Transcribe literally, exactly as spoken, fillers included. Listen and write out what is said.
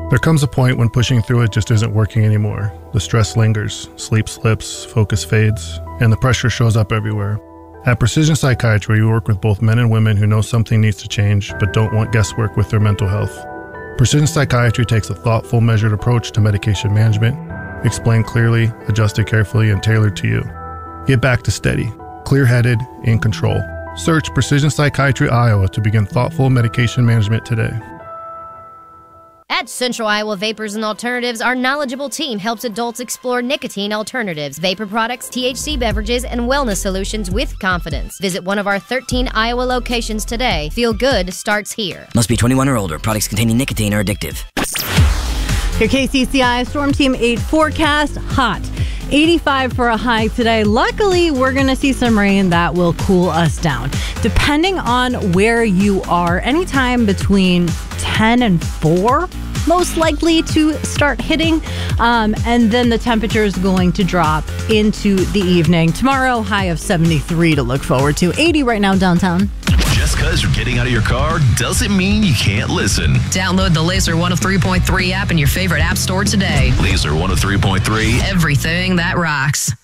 There comes a point when pushing through it just isn't working anymore. The stress lingers, sleep slips, focus fades, and the pressure shows up everywhere. At Precision Psychiatry, we work with both men and women who know something needs to change but don't want guesswork with their mental health. Precision Psychiatry takes a thoughtful, measured approach to medication management, explained clearly, adjusted carefully, and tailored to you. Get back to steady, clear-headed, in control. Search Precision Psychiatry Iowa to begin thoughtful medication management today. At Central Iowa Vapors and Alternatives, our knowledgeable team helps adults explore nicotine alternatives, vapor products, T H C beverages, and wellness solutions with confidence. Visit one of our thirteen Iowa locations today. Feel good starts here. Must be twenty-one or older. Products containing nicotine are addictive. Your K C C I Storm Team eight forecast, hot. eighty-five for a high today. Luckily, we're going to see some rain that will cool us down. Depending on where you are, anytime between ten and four, most likely to start hitting. Um, and then the temperature is going to drop into the evening. Tomorrow, high of seventy-three to look forward to. eighty right now downtown. Just because you're getting out of your car doesn't mean you can't listen. Download the Laser one oh three point three app in your favorite app store today. Laser one oh three point three. Everything that rocks.